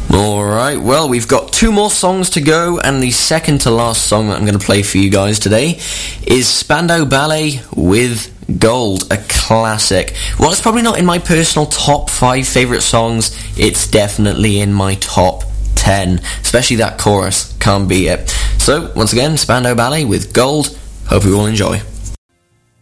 Alright, well, we've got 2 more songs to go, and the second to last song that I'm going to play for you guys today is Spandau Ballet with Gold, a classic. Well, it's probably not in my personal top 5 favourite songs, it's definitely in my top 10, especially that chorus, can't beat it. So, once again, Spandau Ballet with Gold, hope you all enjoy.